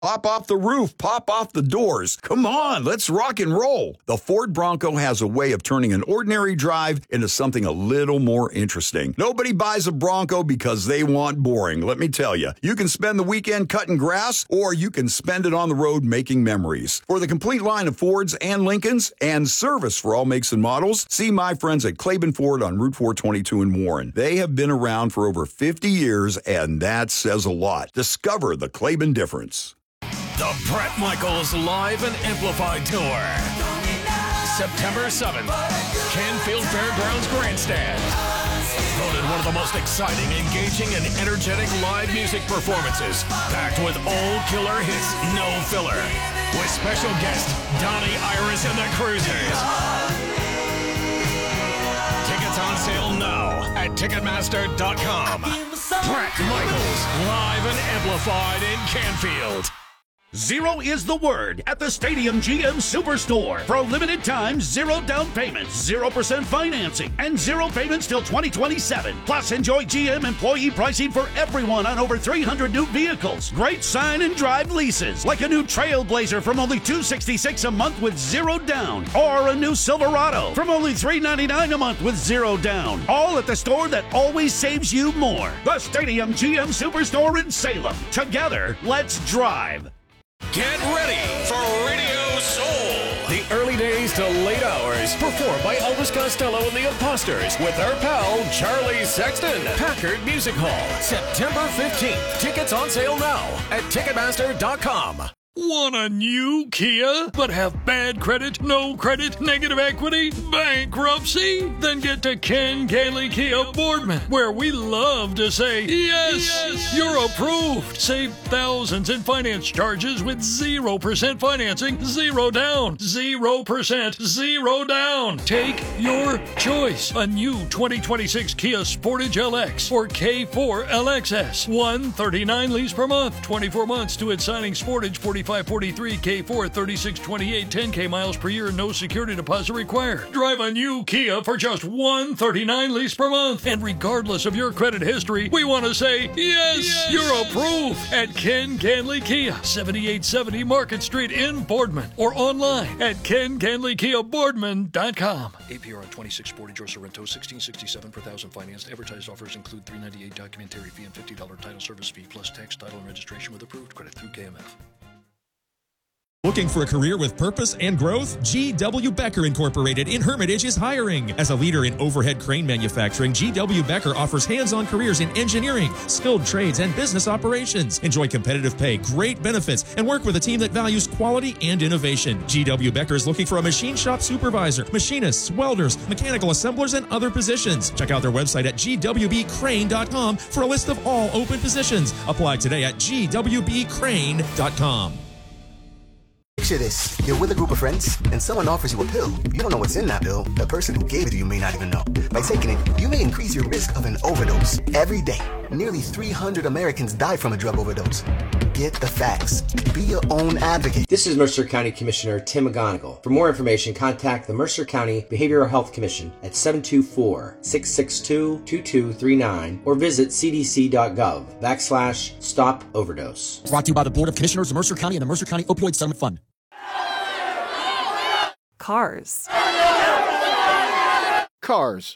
Pop off the roof, pop off the doors. Come on, let's rock and roll. The Ford Bronco has a way of turning an ordinary drive into something a little more interesting. Nobody buys a Bronco because they want boring, let me tell you. You can spend the weekend cutting grass, or you can spend it on the road making memories. For the complete line of Fords and Lincolns, and service for all makes and models, see my friends at Claiborne Ford on Route 422 in Warren. They have been around for over 50 years, and that says a lot. Discover the Claiborne difference. The Bret Michaels Live and Amplified Tour. September 7th, Canfield Fairgrounds Grandstand. Voted one of the most exciting, engaging, and energetic live music performances. Packed with old killer hits, no filler. With special guest Donnie Iris and the Cruisers. Tickets on sale now at Ticketmaster.com. Bret Michaels Live and Amplified in Canfield. Zero is the word at the Stadium GM Superstore. For a limited time, zero down payments, 0% financing, and zero payments till 2027. Plus, enjoy GM employee pricing for everyone on over 300 new vehicles. Great sign and drive leases, like a new Trailblazer from only $266 a month with zero down, or a new Silverado from only $399 a month with zero down. All at the store that always saves you more. The Stadium GM Superstore in Salem. Together, let's drive. Get ready for Radio Soul. The early days to late hours, performed by Elvis Costello and the Imposters with our pal Charlie Sexton. Packard Music Hall, September 15th. Tickets on sale now at Ticketmaster.com. Want a new Kia, but have bad credit, no credit, negative equity, bankruptcy? Then get to Ken Ganley Kia Boardman, where we love to say, yes, you're approved. Save thousands in finance charges with 0% financing, zero down, 0%, zero down. Take your choice. A new 2026 Kia Sportage LX or K4 LXS. $139 lease per month, 24 months to its signing. Sportage 4543, K4 3628, 10K miles per year, no security deposit required. Drive a new Kia for just $139 lease per month. And regardless of your credit history, we want to say, yes, you're approved at Ken Ganley Kia, 7870 Market Street in Boardman, or online at KenGanleyKiaBoardman.com. APR on 26 Sportage or Sorrento, $1667 per thousand financed. Advertised offers include $398 documentary fee and $50 title service fee, plus tax, title, and registration with approved credit through KMF. Looking for a career with purpose and growth? G.W. Becker Incorporated in Hermitage is hiring. As a leader in overhead crane manufacturing, G.W. Becker offers hands-on careers in engineering, skilled trades, and business operations. Enjoy competitive pay, great benefits, and work with a team that values quality and innovation. G.W. Becker is looking for a machine shop supervisor, machinists, welders, mechanical assemblers, and other positions. Check out their website at gwbcrane.com for a list of all open positions. Apply today at gwbcrane.com. Picture this. You're with a group of friends, and someone offers you a pill. You don't know what's in that pill. The person who gave it to you may not even know. By taking it, you may increase your risk of an overdose. Every day, nearly 300 Americans die from a drug overdose. Get the facts. Be your own advocate. This is Mercer County Commissioner Tim McGonigal. For more information, contact the Mercer County Behavioral Health Commission at 724-662-2239 or visit cdc.gov/stop overdose. Brought to you by the Board of Commissioners of Mercer County and the Mercer County Opioid Settlement Fund. Cars. Cars.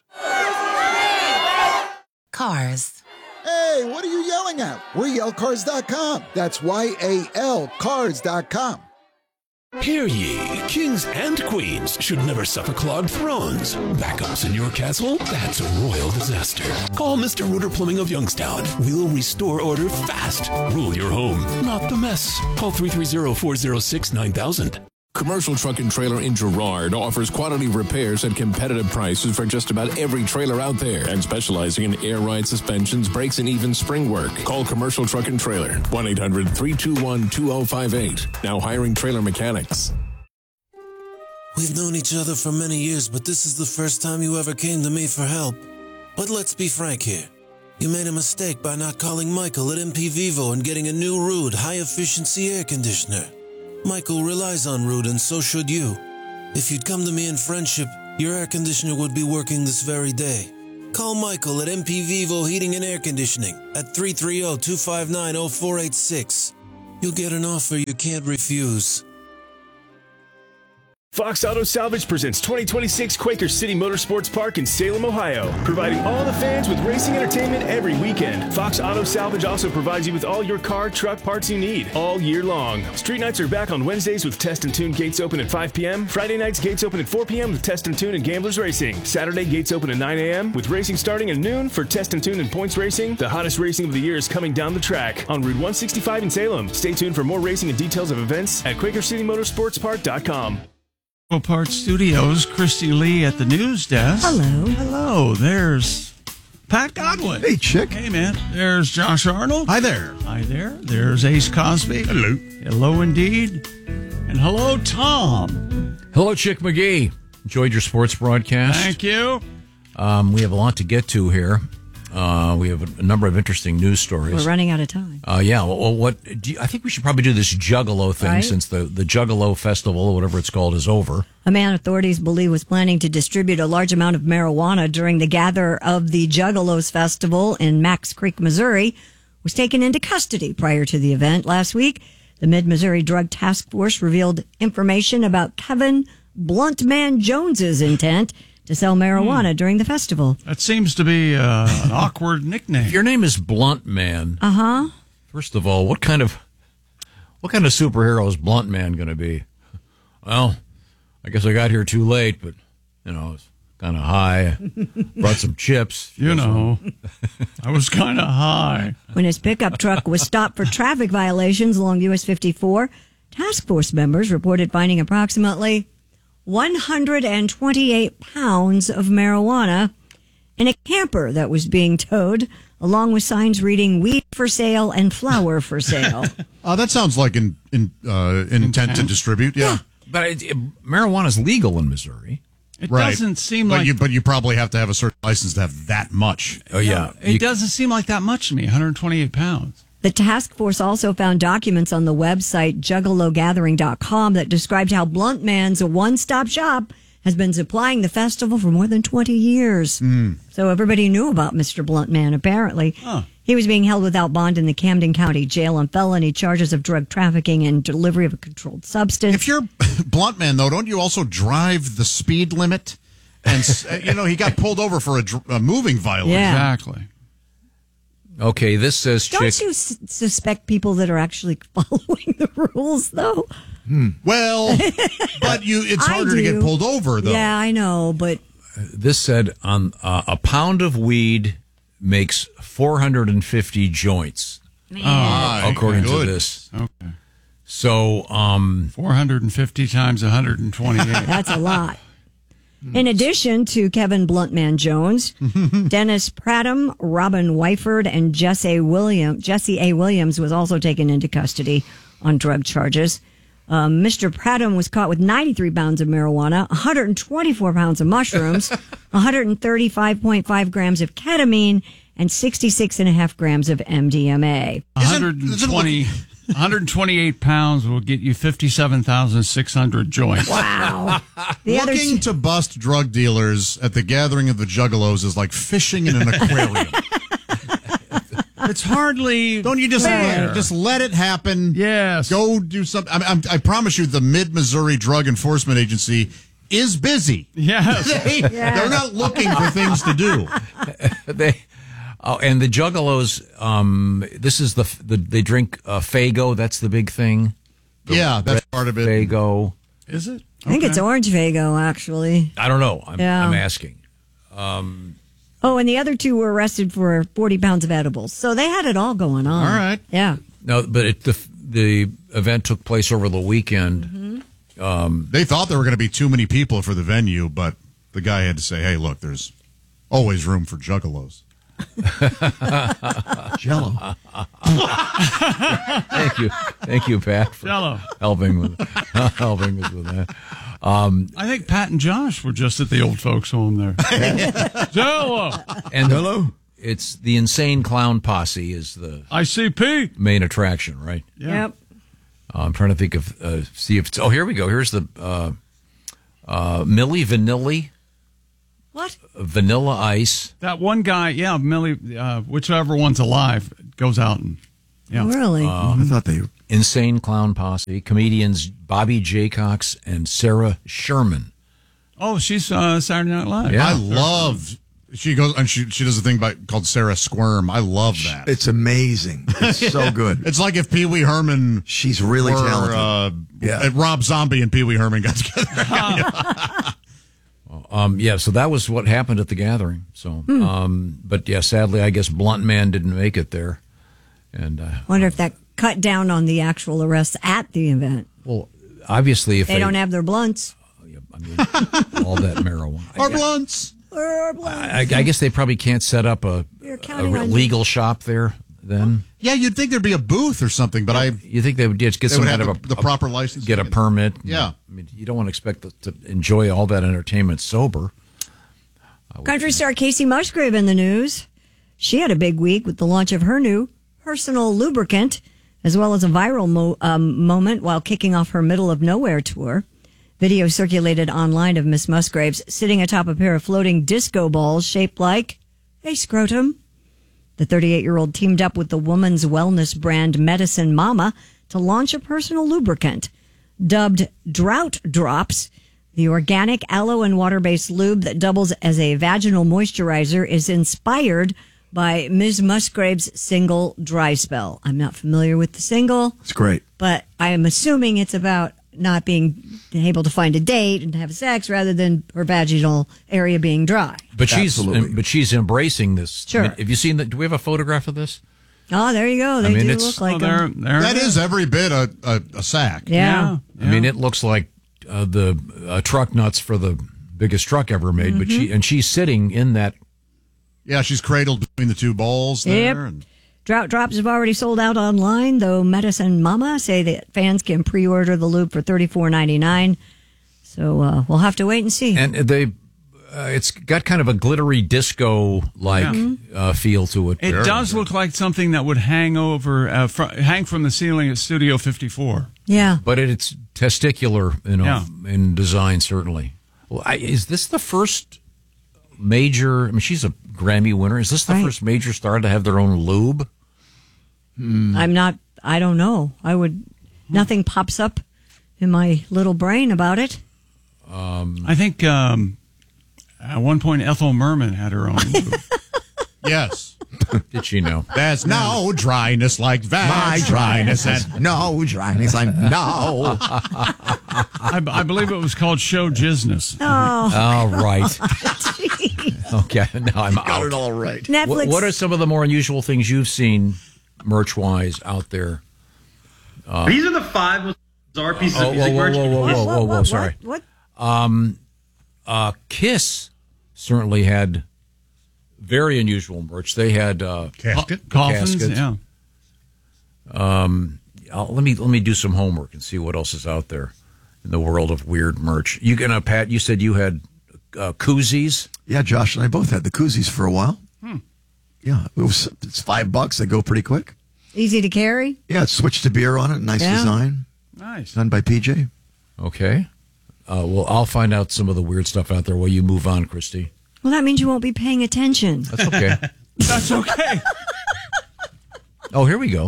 Cars. Hey, what are you yelling at? We're yellcars.com. That's YAL cars.com. Hear ye, kings and queens should never suffer clogged thrones. Backups in your castle? That's a royal disaster. Call Mr. Rooter Plumbing of Youngstown. We'll restore order fast. Rule your home, not the mess. Call 330-406-9000. Commercial Truck and Trailer in Girard offers quality repairs at competitive prices for just about every trailer out there, and specializing in air ride suspensions, brakes, and even spring work. Call Commercial Truck and Trailer, 1-800-321-2058. Now hiring trailer mechanics. We've known each other for many years, but this is the first time you ever came to me for help. But let's be frank here. You made a mistake by not calling Michael at MP Vivo and getting a new Ruud high-efficiency air conditioner. Michael relies on Ruud, and so should you. If you'd come to me in friendship, your air conditioner would be working this very day. Call Michael at MP Vivo Heating and Air Conditioning at 330-259-0486. you'll get an offer you can't refuse. Fox Auto Salvage presents 2026 Quaker City Motorsports Park in Salem, Ohio, providing all the fans with racing entertainment every weekend. Fox Auto Salvage also provides you with all your car, truck parts you need all year long. Street nights are back on Wednesdays with Test and Tune gates open at 5 p.m. Friday nights gates open at 4 p.m. with Test and Tune and Gamblers Racing. Saturday gates open at 9 a.m. with racing starting at noon for Test and Tune and Points Racing. The hottest racing of the year is coming down the track on Route 165 in Salem. Stay tuned for more racing and details of events at QuakerCityMotorsportsPark.com. Parts Studios, Christy Lee at the news desk. Hello. Hello. There's Pat Godwin. Hey, Chick. Hey, man. There's Josh Arnold. Hi there. Hi there. There's Ace Cosby. Hello. Hello, indeed. And hello, Tom. Hello, Chick McGee. Enjoyed your sports broadcast. Thank you. We have a lot to get to here. We have a number of interesting news stories. We're running out of time. Yeah. Well, I think we should probably do this Juggalo thing, right? Since the Juggalo Festival, or whatever it's called, is over. A man authorities believe was planning to distribute a large amount of marijuana during the gather of the Juggalos Festival in Max Creek, Missouri, was taken into custody prior to the event last week. The Mid-Missouri Drug Task Force revealed information about Kevin Bluntman Jones's intent to sell marijuana during the festival. That seems to be an awkward nickname. If your name is Bluntman, first of all, what kind of superhero is Bluntman going to be? Well, I guess I got here too late, but I was kind of high. Brought some chips. I was kind of high. When his pickup truck was stopped for traffic violations along US 54, task force members reported finding approximately 128 pounds of marijuana in a camper that was being towed, along with signs reading "weed for sale" and "flower for sale." That sounds like an intent to distribute. Yeah. But marijuana is legal in Missouri. It doesn't seem like... But you probably have to have a certain license to have that much. Oh, yeah. It doesn't seem like that much to me, 128 pounds. The task force also found documents on the website juggalogathering.com that described how Bluntman's one-stop shop has been supplying the festival for more than 20 years. So everybody knew about Mr. Bluntman, apparently. He was being held without bond in the Camden County Jail on felony charges of drug trafficking and delivery of a controlled substance. If you're Bluntman, though, don't you also drive the speed limit? And, he got pulled over for a moving violation. Yeah. Exactly. Okay, this says Don't you suspect people that are actually following the rules, though? Well, but it's harder to get pulled over, though. Yeah, I know, but... This said on a pound of weed makes 450 joints, according to this. Okay. So, 450 times 128. That's a lot. In addition to Kevin Bluntman Jones, Dennis Prattam, Robin Wyford, and Jesse A. Williams was also taken into custody on drug charges. Mr. Prattam was caught with 93 pounds of marijuana, 124 pounds of mushrooms, 135.5 grams of ketamine, and 66.5 grams of MDMA. 128 pounds will get you 57,600 joints. Wow. Looking to bust drug dealers at the gathering of the Juggalos is like fishing in an aquarium. It's hardly... Don't you just let it happen? Yes. Go do something. I promise you, the Mid-Missouri Drug Enforcement Agency is busy. Yes. They're not looking for things to do. And the Juggalos, this is they drink Faygo. That's the big thing. That's part of it. Faygo. Is it? I think it's Orange Faygo, actually. I don't know. I'm asking. And the other two were arrested for 40 pounds of edibles. So they had it all going on. All right. Yeah. No, but the event took place over the weekend. They thought there were going to be too many people for the venue, but the guy had to say, hey, look, there's always room for Juggalos. Jello. Thank you, Pat, for Jello. helping us with that. I think Pat and Josh were just at the old folks' home there. Jello. And Hello. It's the Insane Clown Posse is the ICP main attraction, right? Yeah. Yep. I'm trying to think of see if it's. Oh, here we go. Here's the Milli Vanilli. What? Vanilla Ice. That one guy, Millie, whichever one's alive, goes out and. Yeah. Really? I thought they Insane Clown Posse, comedians Bobby Jaycox and Sarah Sherman. Oh, she's Saturday Night Live. Yeah. I love. She goes and she does a thing called Sarah Squirm. I love that. It's amazing. It's so good. It's like if Pee Wee Herman. She's really talented. Rob Zombie and Pee Wee Herman got together. So that was what happened at the gathering. So, but yeah, sadly, I guess Blunt Man didn't make it there. And wonder if that cut down on the actual arrests at the event. Well, obviously, if they don't have their blunts. All that marijuana. Or blunts. I guess they probably can't set up a legal shop there then. Yeah, you'd think there'd be a booth or something, but you think they would get some kind of the proper license, get a permit. Yeah, I mean, you don't want to expect to enjoy all that entertainment sober. Country star Casey Musgrave in the news. She had a big week with the launch of her new personal lubricant, as well as a viral moment while kicking off her Middle of Nowhere tour. Video circulated online of Miss Musgraves sitting atop a pair of floating disco balls shaped like a scrotum. The 38-year-old teamed up with the woman's wellness brand Medicine Mama to launch a personal lubricant. Dubbed Drought Drops, the organic aloe and water-based lube that doubles as a vaginal moisturizer is inspired by Ms. Musgrave's single Dry Spell. I'm not familiar with the single. It's great. But I am assuming it's about not being able to find a date and have sex rather than her vaginal area being dry. But she's embracing this. Sure. I mean, have you seen that? Do we have a photograph of this? Oh, there you go. They do look like them. That is every bit a sack. Yeah. I mean, it looks like the truck nuts for the biggest truck ever made. Mm-hmm. But she's sitting in that. Yeah, she's cradled between the two balls there. Yep. Drought Drops have already sold out online, though Medicine Mama say that fans can pre-order the lube for $34.99. So we'll have to wait and see. And it's got kind of a glittery disco-like feel to it. It does look like something that would hang from the ceiling at Studio 54. Yeah. But it's testicular, in design, certainly. Well, is this the first major... I mean, she's a Grammy winner. Is this the first major star to have their own lube? I don't know. Nothing pops up in my little brain about it. I think at one point Ethel Merman had her own lube. Yes. Did she know? There's no dryness like that. My dryness is no dryness like no. I believe it was called Show Jizness. Oh, right. Okay, now I'm out. Got it all right. Netflix. What are some of the more unusual things you've seen merch-wise out there? These are the 5 most bizarre pieces of music merch. Whoa, sorry. What? Kiss certainly had very unusual merch. They had coffins, caskets. Yeah. Let me do some homework and see what else is out there in the world of weird merch. You gonna, Pat? You said you had koozies. Yeah, Josh and I both had the koozies for a while. Yeah, it's $5. They go pretty quick. Easy to carry. Yeah, it's switched to beer on it. Nice design. Nice. Done by PJ. Okay. Well, I'll find out some of the weird stuff out there while you move on, Christy. Well, that means you won't be paying attention. That's okay. That's okay. Oh, here we go.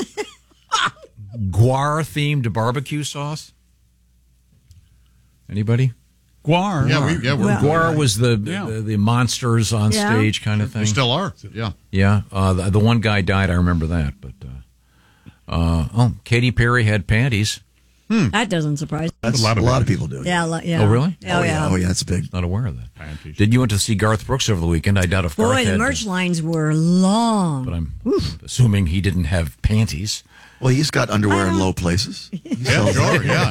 Guar-themed barbecue sauce. Anybody? Guar. Guar was the monsters on stage kind of thing. They still are. Yeah. Yeah. The one guy died. I remember that. But Katy Perry had panties. That doesn't surprise me. That's a lot of people do. Yeah. Oh, really? Oh, yeah. Oh, yeah, it's big. Not aware of that. Did you went to see Garth Brooks over the weekend? I doubt if Garth Boy, the had, merch lines were long. But I'm assuming he didn't have panties. Well, he's got underwear in low places. Yeah, sure. Yeah.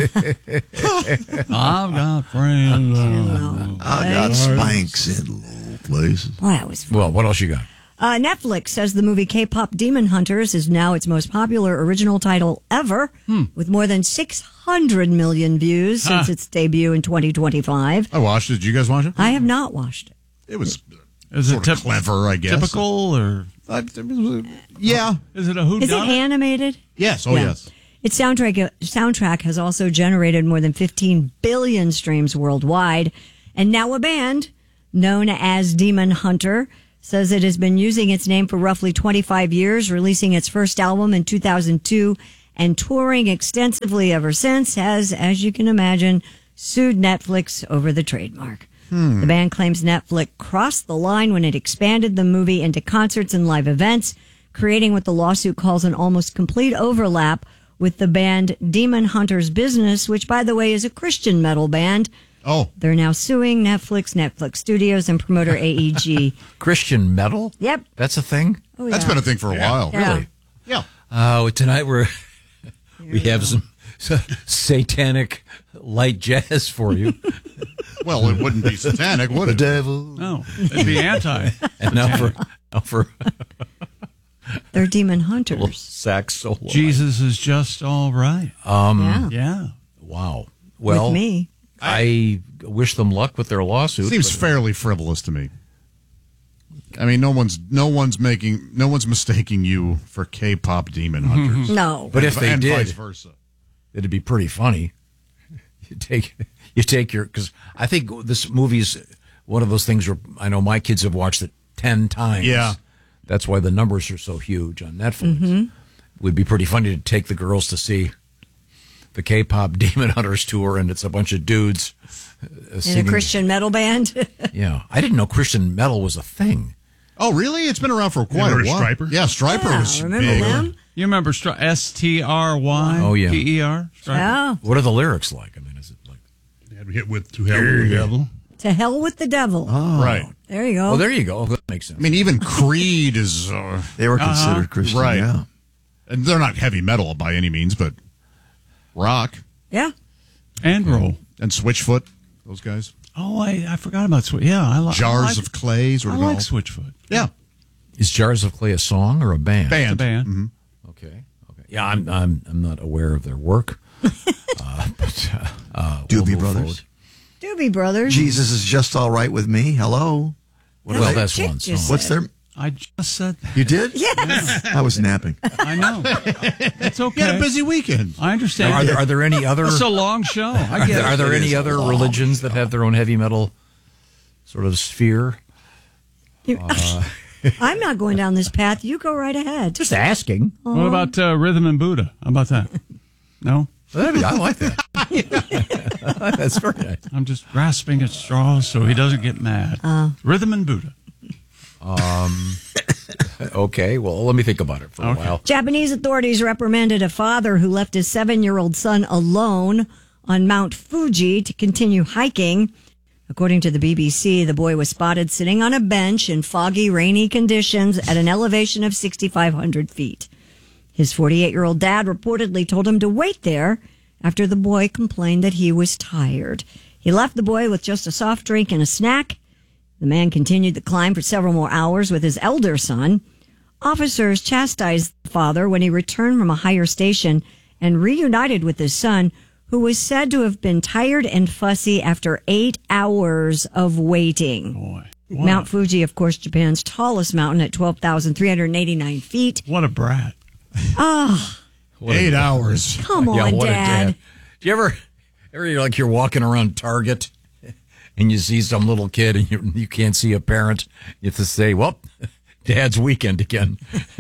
I've got friends. I got spanks in low places. Boy, that was fun. Well, what else you got? Netflix says the movie K-pop Demon Hunters is now its most popular original title ever, with more than 600 million views since its debut in 2025. I watched it. Did you guys watch it? I have not watched it. It was clever, I guess. Typical or yeah. Is it a whodunit? Is it animated? Yes. Oh, yes. Its soundtrack has also generated more than 15 billion streams worldwide, and now a band known as Demon Hunter says it has been using its name for roughly 25 years, releasing its first album in 2002 and touring extensively ever since, has, as you can imagine, sued Netflix over the trademark. The band claims Netflix crossed the line when it expanded the movie into concerts and live events, creating what the lawsuit calls an almost complete overlap with the band Demon Hunters Business, which, by the way, is a Christian metal band. Oh. They're now suing Netflix Studios, and promoter AEG. Christian metal? Yep. That's a thing? Oh, yeah. That's been a thing for a while. Yeah. Really? Yeah. Tonight we have some satanic light jazz for you. Well, it wouldn't be satanic, would it? The devil. No, it'd be anti. And now for They're Demon Hunters. sax solo. Jesus is just all right. Yeah. Wow. Well, With me. I wish them luck with their lawsuit. Seems fairly frivolous to me. I mean, no one's mistaking you for K-pop Demon Hunters. No. But if they and did, vice versa. it'd be pretty funny. You take your, because I think this movie's one of those things where I know my kids have watched it 10 times. Yeah. That's why the numbers are so huge on Netflix. It would be pretty funny to take the girls to see the K-pop Demon Hunters tour, and it's a bunch of dudes In a Christian metal band. Yeah. I didn't know Christian metal was a thing. Oh, really? It's been around for quite a while. Stryper? Yeah, Stryper was big. them? You remember S-T-R-Y? Oh, yeah. P-E-R? Stryper? Yeah. What are the lyrics like? I mean, is it like... Hit with To Hell with the Devil. To hell with the devil. Oh. Right. There you go. Oh, there you go. That makes sense. I mean, even Creed is... they were considered Christian, right. yeah. And they're not heavy metal by any means, but rock. Yeah. And roll. And Switchfoot, those guys. Oh, I forgot about Switchfoot. Yeah, I like Jars of Clay. I like Switchfoot. Yeah. Is Jars of Clay a song or a band? Band. It's a band. Mm-hmm. Okay. Yeah, I'm not aware of their work. Doobie Brothers. Doobie Brothers. Jesus is just all right with me. Hello. Well, that's one song. What's their... I just said that. You did? Yes. I was napping. I know. It's okay. You had a busy weekend. I understand. Are there any other... It's a long show. I get Are there It any is a other long religions that have their own heavy metal sort of sphere? I'm not going down this path. You go right ahead. Just asking. What about Rhythm and Buddha? How about that? No? I like that. That's very nice. I'm just grasping at straws so he doesn't get mad. Rhythm and Buddha. Okay, well, let me think about it for a while. Japanese authorities reprimanded a father who left his 7-year-old son alone on Mount Fuji to continue hiking. According to the BBC, the boy was spotted sitting on a bench in foggy, rainy conditions at an elevation of 6,500 feet. His 48-year-old dad reportedly told him to wait there after the boy complained that he was tired. He left the boy with just a soft drink and a snack. The man continued the climb for several more hours with his elder son. Officers chastised the father when he returned from a higher station and reunited with his son, who was said to have been tired and fussy after 8 hours of waiting. Boy. Mount Fuji, of course, Japan's tallest mountain at 12,389 feet. What a brat. Ah, 8 hours. come on, what Dad. a dad. Do you ever like you're walking around Target and you see some little kid and you can't see a parent? You have to say, well, Dad's weekend again.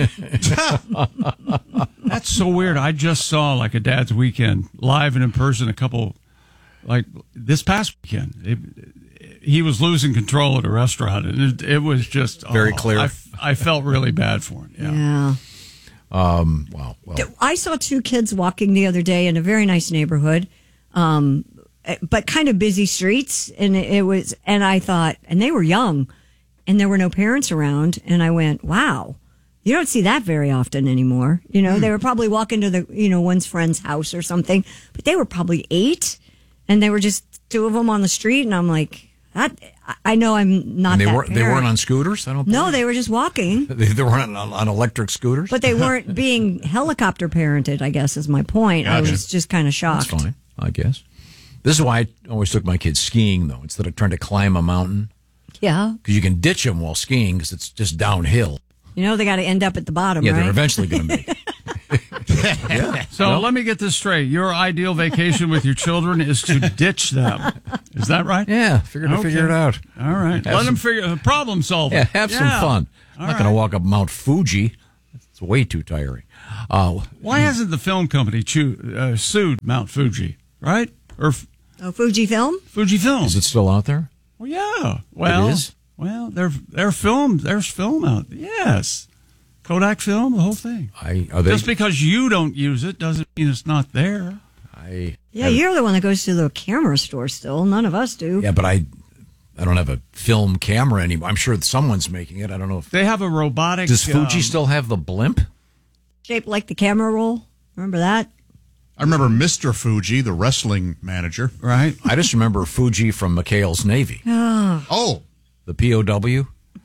That's so weird. I just saw like a Dad's Weekend live and in person like this past weekend. He was losing control at a restaurant, and it was just Very clear. I felt really bad for him. Yeah. Wow. Well, I saw 2 kids walking the other day in a very nice neighborhood, but kind of busy streets. And and I thought, and they were young, and there were no parents around. And I went, wow, you don't see that very often anymore. You know, they were probably walking to one's friend's house or something, but they were probably 8, and they were just 2 of them on the street. And I'm like, I know I'm not. and they that weren't. They parent. weren't on scooters. I don't. No, they were just walking. They weren't on electric scooters. But they weren't being helicopter parented, I guess is my point. I Gotcha. was just kind of shocked. That's fine, I guess. This is why I always took my kids skiing, though, instead of trying to climb a mountain. Yeah. Because you can ditch them while skiing because it's just downhill. You know, they got to end up at the bottom, Yeah, right? they're eventually going to make it. So let me get this straight. Your ideal vacation with your children is to ditch them. Is that right? Yeah, figure it out. All right. Let them figure problem solving. Yeah, have some fun. I'm not going to walk up Mount Fuji. It's way too tiring. Why hasn't the film company sued Mount Fuji, right? Or Fujifilm? Fujifilm. Is it still out there? Well, yeah. Well, it is? Well, there's film out. Yes. Kodak film, the whole thing. Just because you don't use it doesn't mean it's not there. You're the one that goes to the camera store still. None of us do. Yeah, but I don't have a film camera anymore. I'm sure that someone's making it. I don't know if they have a robotic. Does Fuji still have the blimp? Shaped like the camera roll. Remember that? I remember Mr. Fuji, the wrestling manager. Right. I just remember Fuji from McHale's Navy. Oh. The POW.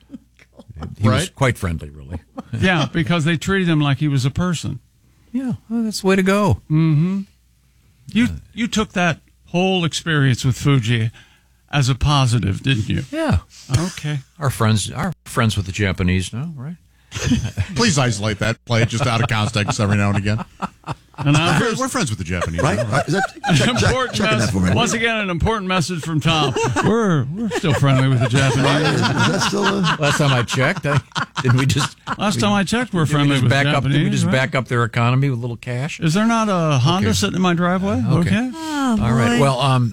He was quite friendly, really. Yeah, because they treated him like he was a person. Yeah, well, that's the way to go. Mm-hmm. You took that whole experience with Fuji as a positive, didn't you? Yeah. Okay. Our friends with the Japanese now, right? Please isolate that. Play it just out of context every now and again. And we're friends with the Japanese, right? Checking that for me. Once again, an important message from Tom. We're still friendly with the Japanese. Is that still Last time I checked, didn't we just? Last time I checked, we're friendly with the Japanese. Did we just back up their economy with a little cash? Is there not a Honda sitting in my driveway? Okay. Oh, all right. Well,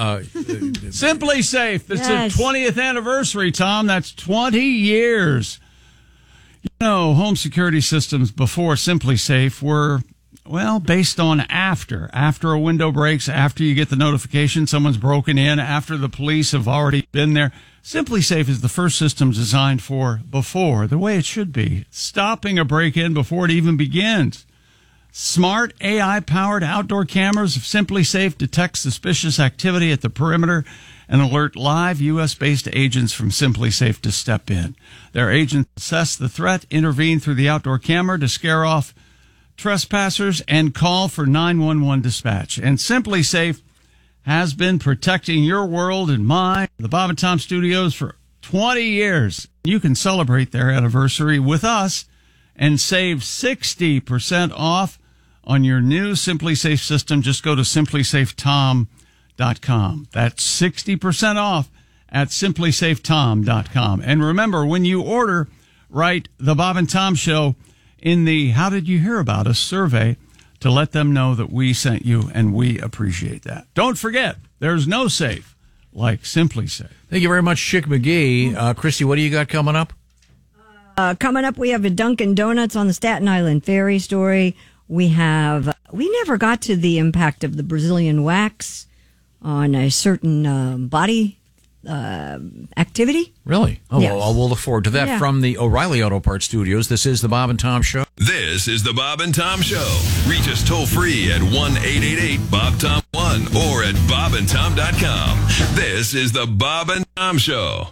Simply Safe. It's its 20th anniversary, Tom. That's 20 years. You know, home security systems before Simply Safe were, based on after a window breaks, after you get the notification someone's broken in, after the police have already been there. Simply Safe is the first system designed for before, the way it should be, stopping a break-in before it even begins. Smart AI-powered outdoor cameras of Simply Safe detect suspicious activity at the perimeter and alert live U.S.-based agents from Simply Safe to step in. Their agents assess the threat, intervene through the outdoor camera to scare off trespassers, and call for 911 dispatch. And Simply Safe has been protecting your world and mine, the Bob and Tom Studios, for 20 years. You can celebrate their anniversary with us and save 60% off on your new Simply Safe system. Just go to simplysafetom.com. That's 60% off at simplysafetom.com. And remember, when you order, write The Bob and Tom Show in the How Did You Hear About Us survey to let them know that we sent you, and we appreciate that. Don't forget, there's no safe like Simply Safe. Thank you very much, Chick McGee. Christy, what do you got coming up? Coming up, we have a Dunkin' Donuts on the Staten Island Ferry story. We never got to the impact of the Brazilian wax on a certain body activity. Really? Oh, yes. well, we'll look forward to that. Yeah. From the O'Reilly Auto Parts Studios, this is the Bob and Tom Show. This is the Bob and Tom Show. Reach us toll free at 1-888-BOB-TOM-1 or at bobandtom.com. This is the Bob and Tom Show.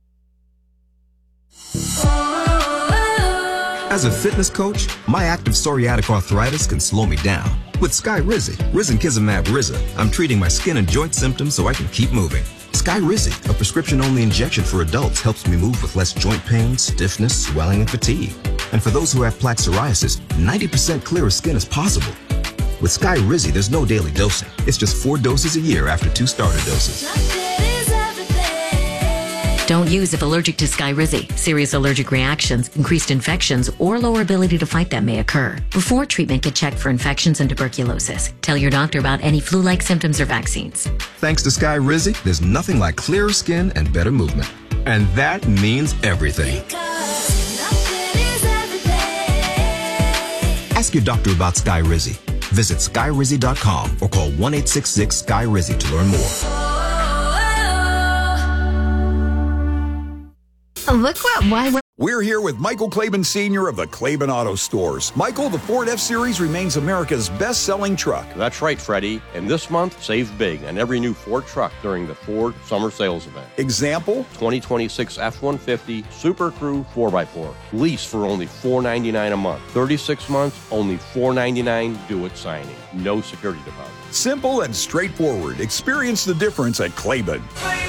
As a fitness coach, my active psoriatic arthritis can slow me down. With Skyrizi, Risankizumab Riza, I'm treating my skin and joint symptoms so I can keep moving. Skyrizi, a prescription-only injection for adults, helps me move with less joint pain, stiffness, swelling, and fatigue. And for those who have plaque psoriasis, 90% clearer skin is possible. With Skyrizi, there's no daily dosing. It's just 4 doses a year after 2 starter doses. Don't use if allergic to Skyrizi. Serious allergic reactions, increased infections, or lower ability to fight them may occur. Before treatment, get checked for infections and tuberculosis. Tell your doctor about any flu-like symptoms or vaccines. Thanks to Skyrizi, there's nothing like clearer skin and better movement. And that means everything. Ask your doctor about Skyrizi. Visit Skyrizi.com or call 1-866-SKY-RIZI to learn more. Look what We're here with Michael Claiborne Sr. of the Claiborne Auto Stores. Michael, the Ford F-Series remains America's best-selling truck. That's right, Freddie. And this month, save big on every new Ford truck during the Ford Summer Sales Event. Example? 2026 F-150 Super Crew 4x4. Lease for only $499 a month. 36 months, only $499 due at signing. No security deposit. Simple and straightforward. Experience the difference at Claiborne.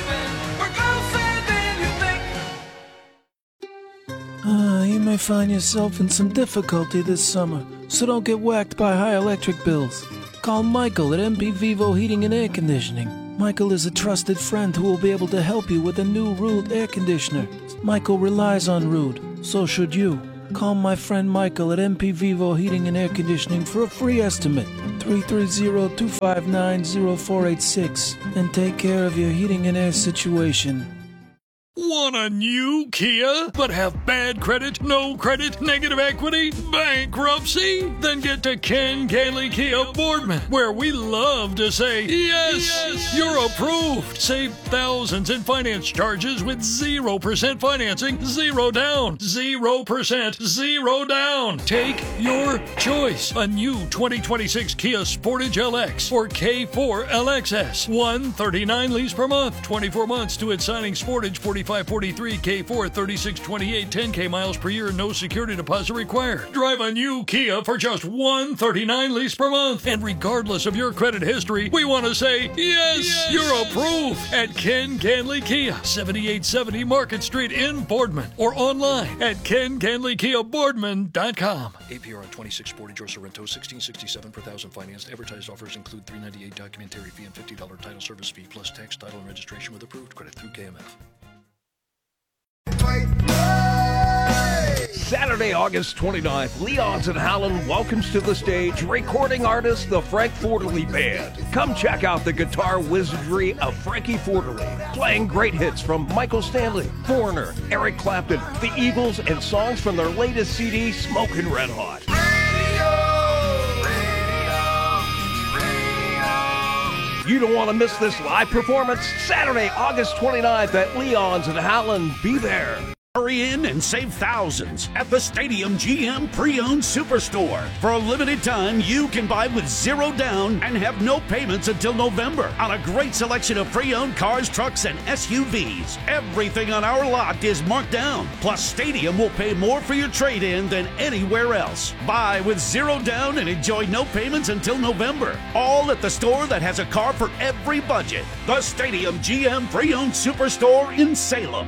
You may find yourself in some difficulty this summer, so don't get whacked by high electric bills. Call Michael at MP Vivo Heating and Air Conditioning. Michael is a trusted friend who will be able to help you with a new Rude air conditioner. Michael relies on Rude, so should you. Call my friend Michael at MP Vivo Heating and Air Conditioning for a free estimate. 330-259-0486 and take care of your heating and air situation. Want a new Kia, but have bad credit, no credit, negative equity, bankruptcy? Then get to Ken Ganley Kia Boardman, where we love to say, yes, you're approved. Save thousands in finance charges with 0% financing, 0 down, 0%, 0 down. Take your choice. A new 2026 Kia Sportage LX or K4 LXS. $139 lease per month, 24 months to its signing. Sportage 4543, K4 3628, 10K miles per year, no security deposit required. Drive a new Kia for just $139 lease per month. And regardless of your credit history, we want to say, yes, you're approved at Ken Ganley Kia, 7870 Market Street in Boardman, or online at KenGanleyKiaBoardman.com. APR on 26 Sportage or Sorrento, $1,667 per thousand financed. Advertised offers include $398 documentary fee and $50 title service fee, plus tax, title, and registration with approved credit through KMF. Saturday, August 29th, Leons and Howland welcomes to the stage recording artist, the Frank Forterly Band. Come check out the guitar wizardry of Frankie Forterly, playing great hits from Michael Stanley, Foreigner, Eric Clapton, the Eagles, and songs from their latest CD, Smokin' Red Hot. You don't want to miss this live performance. Saturday, August 29th at Leons and Howland. Be there. Hurry in and save thousands at the Stadium GM Pre-Owned Superstore. For a limited time, you can buy with 0 down and have no payments until November on a great selection of pre-owned cars, trucks, and SUVs. Everything on our lot is marked down. Plus, Stadium will pay more for your trade-in than anywhere else. Buy with 0 down and enjoy no payments until November. All at the store that has a car for every budget. The Stadium GM Pre-Owned Superstore in Salem.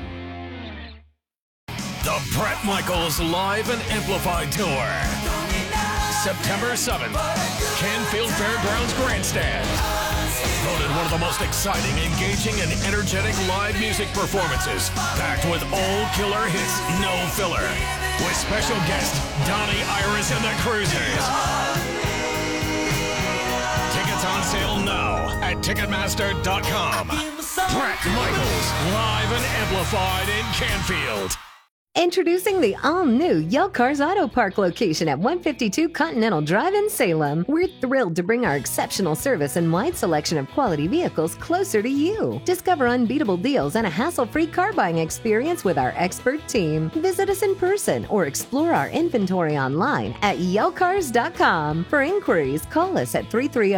The Bret Michaels Live and Amplified Tour. September 7th, Canfield Fairgrounds Grandstand. Voted one of the most exciting, engaging, and energetic live music performances. Packed with old killer hits, no filler. With special guest Donnie Iris and the Cruisers. Tickets on sale now at Ticketmaster.com. Bret Michaels Live and Amplified in Canfield. Introducing the all-new Yale Cars Auto Park location at 152 Continental Drive in Salem. We're thrilled to bring our exceptional service and wide selection of quality vehicles closer to you. Discover unbeatable deals and a hassle-free car buying experience with our expert team. Visit us in person or explore our inventory online at YaleCars.com. For inquiries, call us at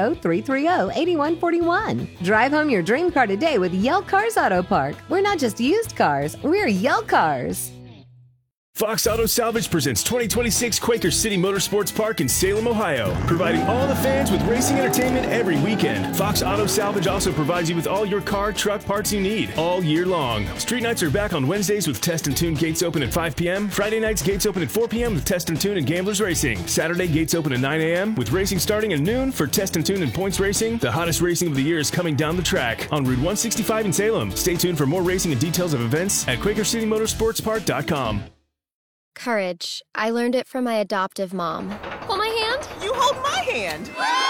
330-330-8141. Drive home your dream car today with Yale Cars Auto Park. We're not just used cars, we're Yale Cars. Fox Auto Salvage presents 2026 Quaker City Motorsports Park in Salem, Ohio, providing all the fans with racing entertainment every weekend. Fox Auto Salvage also provides you with all your car, truck parts you need all year long. Street nights are back on Wednesdays with Test and Tune gates open at 5 p.m. Friday nights gates open at 4 p.m. with Test and Tune and Gamblers Racing. Saturday gates open at 9 a.m. with racing starting at noon for Test and Tune and Points Racing. The hottest racing of the year is coming down the track on Route 165 in Salem. Stay tuned for more racing and details of events at QuakerCityMotorsportsPark.com. Courage. I learned it from my adoptive mom. Hold my hand. You hold my hand.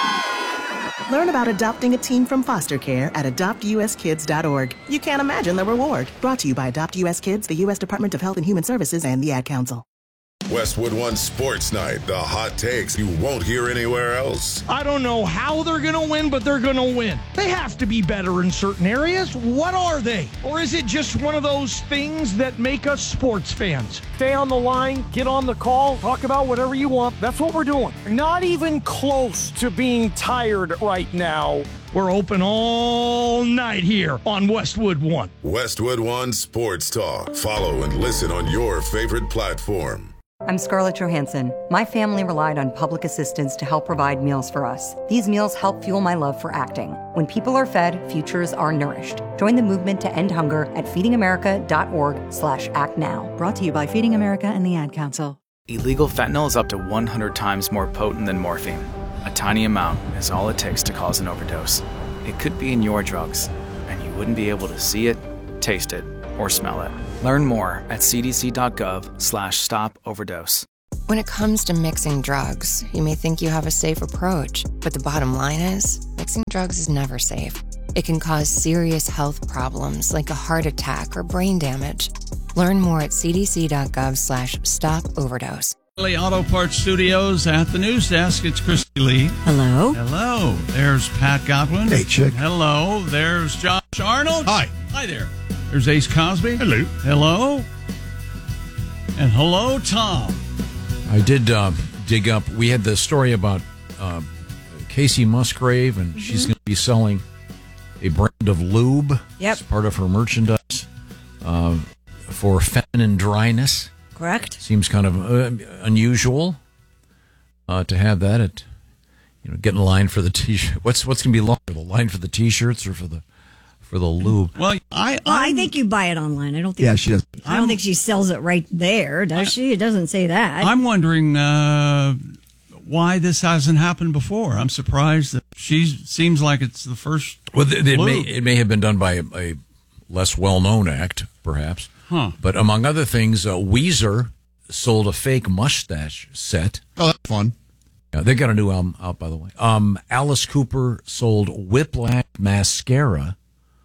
Learn about adopting a teen from foster care at adoptuskids.org. You can't imagine the reward. Brought to you by Adopt US Kids, the U.S. Department of Health and Human Services, and the Ad Council. Westwood One Sports Night. The hot takes you won't hear anywhere else. I don't know how they're going to win, but they're going to win. They have to be better in certain areas. What are they? Or is it just one of those things that make us sports fans? Stay on the line, get on the call, talk about whatever you want. That's what we're doing. Not even close to being tired right now. We're open all night here on Westwood One. Westwood One Sports Talk. Follow and listen on your favorite platform. I'm Scarlett Johansson. My family relied on public assistance to help provide meals for us. These meals help fuel my love for acting. When people are fed, futures are nourished. Join the movement to end hunger at feedingamerica.org/actnow. Brought to you by Feeding America and the Ad Council. Illegal fentanyl is up to 100 times more potent than morphine. A tiny amount is all it takes to cause an overdose. It could be in your drugs, and you wouldn't be able to see it, taste it, or smell it. Learn more at cdc.gov/stop-overdose. When it comes to mixing drugs, you may think you have a safe approach, but the bottom line is, mixing drugs is never safe. It can cause serious health problems like a heart attack or brain damage. Learn more at cdc.gov/stop-overdose. Auto Parts Studios at the news desk. It's Christy Lee. Hello. Hello. There's Pat Godwin. Hey, chick. Hello. There's Josh Arnold. Hi. Hi there. There's Ace Cosby. Hello. Hello. And hello, Tom. I did dig up. We had the story about Casey Musgrave, and she's going to be selling a brand of lube. Yep. As part of her merchandise for feminine dryness. Correct. Seems kind of unusual to have that at, get in line for the t-shirt. What's going to be longer, the line for the t-shirts or for the lube? Well, I think you buy it online. I don't think. Yeah, she does. I don't think she sells it right there, does she? It doesn't say that. I'm wondering why this hasn't happened before. I'm surprised that she seems like it's the first. Well, it may have been done by a less well-known act, perhaps. Huh. But among other things, Weezer sold a fake mustache set. Oh, that's fun. Yeah, they got a new album out, by the way. Alice Cooper sold Whiplash mascara.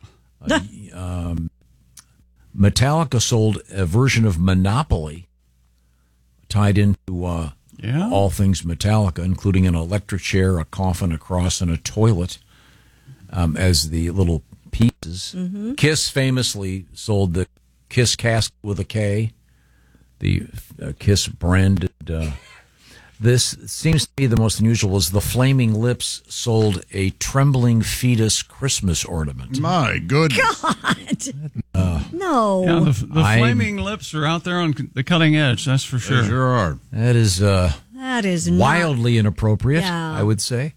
Metallica sold a version of Monopoly tied into all things Metallica, including an electric chair, a coffin, a cross, and a toilet as the little pieces. Mm-hmm. Kiss famously sold the Kiss casket with a K, the Kiss branded. This seems to be the most unusual. Is the Flaming Lips sold a trembling fetus Christmas ornament? My goodness! God, no. Yeah, the Flaming Lips are out there on the cutting edge. That's for sure. They sure are. That is wildly inappropriate. Yeah. I would say.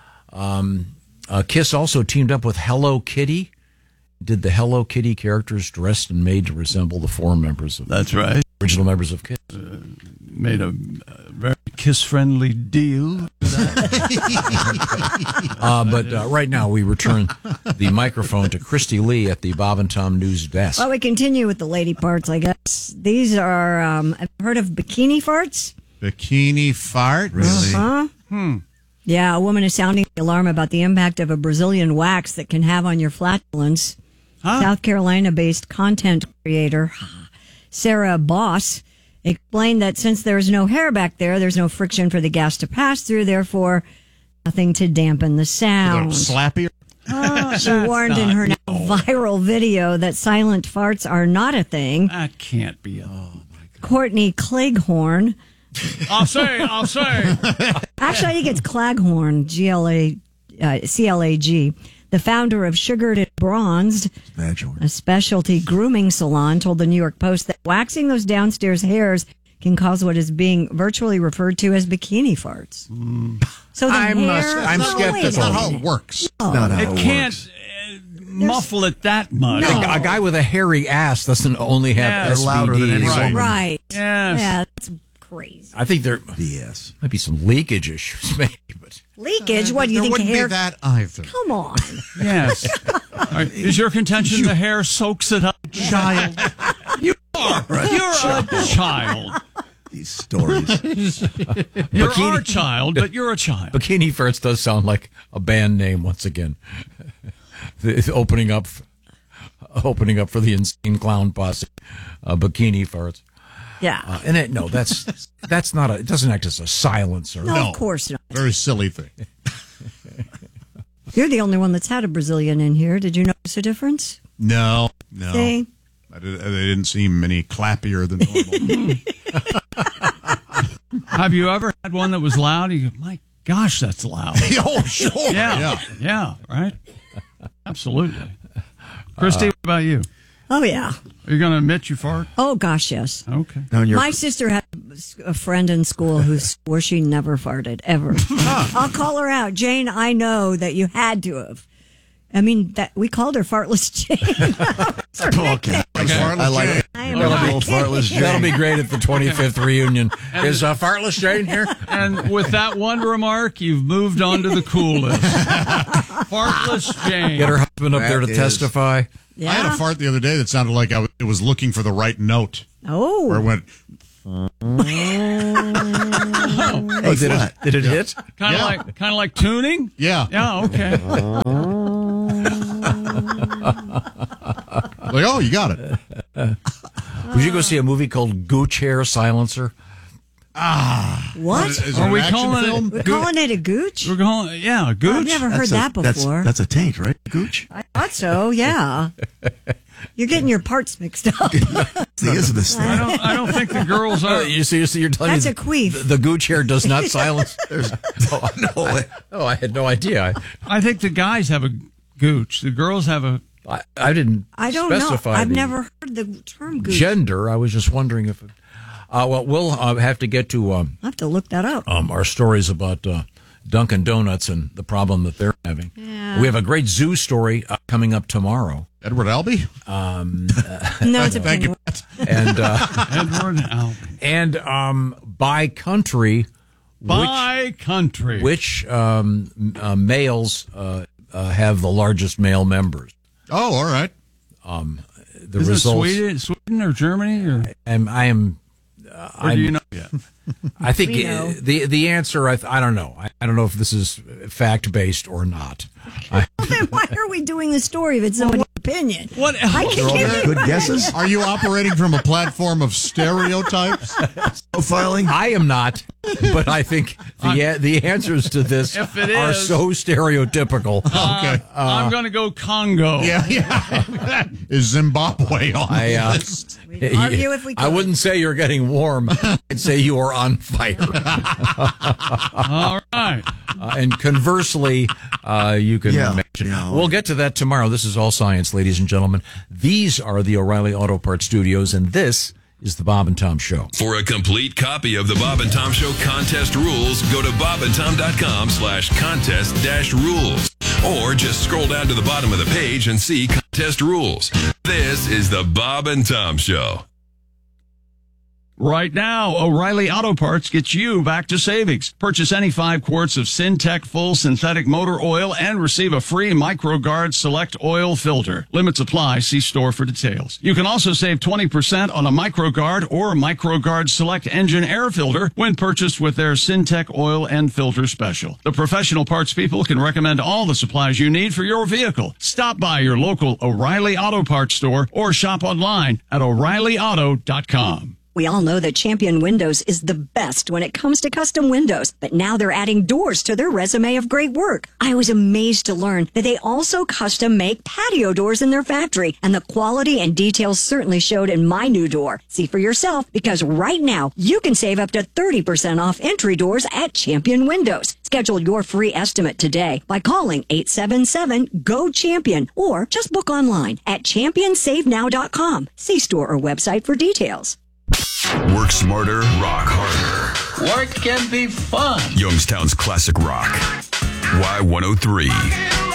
Kiss also teamed up with Hello Kitty. Did the Hello Kitty characters dressed and made to resemble the four members of That's right. Original members of Kiss. Made a very Kiss-friendly deal. But right now we return the microphone to Christy Lee at the Bob and Tom News desk. Well, we continue with the lady parts, I guess. These are, have you heard of bikini farts? Bikini fart? Really? Uh-huh. Yeah, a woman is sounding the alarm about the impact of a Brazilian wax that can have on your flatulence. South Carolina-based content creator Sarah Boss explained that since there is no hair back there, there's no friction for the gas to pass through, therefore nothing to dampen the sound. Slappy? She warned in her now viral video that silent farts are not a thing. That can't be. Courtney Cleghorn. I'll say. Actually, I think it's Claghorn, CLAG. The founder of Sugared and Bronzed, a specialty grooming salon, told the New York Post that waxing those downstairs hairs can cause what is being virtually referred to as bikini farts. So I'm skeptical. That's not how it works. It can't muffle it that much. No. A guy with a hairy ass doesn't only have SBD. Louder than any woman. Right. Yes. Yeah, that's crazy. I think there might be some leakage issues, maybe. But leakage? What do you think? There wouldn't be that either. Come on. Yes. Is your contention the hair soaks it up? Child. You are. You're a child. These stories. You're our child, but you're a child. Bikini Farts does sound like a band name once again. Opening up for the Insane Clown Posse. Bikini Farts. Yeah. And that's not it doesn't act as a silencer. No, of course not. Very silly thing. You're the only one that's had a Brazilian in here. Did you notice a difference? No. See? They didn't seem any clappier than normal. Have you ever had one that was loud? You go, my gosh, that's loud. Oh, sure. Yeah, right? Absolutely. Christy, what about you? Oh, yeah. Are you going to admit you fart? Oh, gosh, yes. Okay. My sister had a friend in school who swore she never farted, ever. I'll call her out. Jane, I know that you had to have. I mean, we called her Fartless Jane. Okay. I like it. That'll be great at the 25th reunion. Is Fartless Jane here? And with that one remark, you've moved on to the cool list. Fartless Jane. Get her husband up there to testify. Yeah. I had a fart the other day that sounded like it was looking for the right note. Oh. Where it went. Did it hit? Kind of like tuning? Yeah. Yeah, okay. Like, oh, you got it. Would you go see a movie called Gooch Hair Silencer? What? Is it Are an we action calling film? We're calling it a gooch? We're going, yeah, gooch. I've never heard that before. That's a taint, right? Gooch? I thought so, yeah. You're getting your parts mixed up. I don't think the girls are. You see, you're telling That's me a queef. The Gooch Hair does not silence. I had no idea. I think the guys have a gooch. The girls have a. I didn't. I don't know. specify I've the never heard the term gooch. gender. I was just wondering if. Well, we'll have to get to. I'll have to look that up. Our stories about Dunkin' Donuts and the problem that they're having. Yeah. We have a great zoo story coming up tomorrow. Edward Albee? No, it's a Thank you. And Edward Albee. And by country. Which males have the largest male members? Oh, all right. The Is results. it Sweden or Germany? Or? I am. Or do you know yet? I think the answer. I don't know. I don't know if this is fact based or not. Well, then why are we doing the story if it's somebody's opinion? What I else? can give you Good guesses? Are you operating from a platform of stereotypes? Profiling? I am not, but I think the answers to this If it are is- so stereotypical. Okay. I'm going to go Congo. Yeah. Is Zimbabwe on the list? We'd argue if we could. I wouldn't say you're getting warm. I'd say you are on fire. All right. And conversely, you can imagine. Yeah. We'll get to that tomorrow. This is All Science, ladies and gentlemen. These are the O'Reilly Auto Parts Studios, and this is the Bob and Tom Show. For a complete copy of the Bob and Tom Show contest rules, go to bobandtom.com/contest-rules. Or just scroll down to the bottom of the page and see contest rules. This is the Bob and Tom Show. Right now, O'Reilly Auto Parts gets you back to savings. Purchase any 5 quarts of Syntec full synthetic motor oil and receive a free MicroGuard Select oil filter. Limits apply. See store for details. You can also save 20% on a MicroGuard or MicroGuard Select engine air filter when purchased with their Syntec oil and filter special. The professional parts people can recommend all the supplies you need for your vehicle. Stop by your local O'Reilly Auto Parts store or shop online at O'ReillyAuto.com. We all know that Champion Windows is the best when it comes to custom windows, but now they're adding doors to their resume of great work. I was amazed to learn that they also custom make patio doors in their factory, and the quality and details certainly showed in my new door. See for yourself, because right now you can save up to 30% off entry doors at Champion Windows. Schedule your free estimate today by calling 877-GO-CHAMPION or just book online at championsavenow.com. See store or website for details. Work smarter, rock harder. Work can be fun. Youngstown's classic rock. Y103.